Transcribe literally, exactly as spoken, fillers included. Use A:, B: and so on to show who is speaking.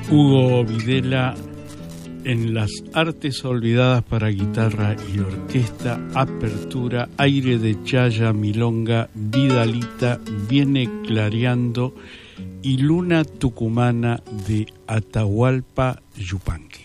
A: Hugo Videla en las artes olvidadas para guitarra y orquesta, apertura, aire de chaya, milonga, Vidalita, viene clareando y luna tucumana de Atahualpa Yupanqui.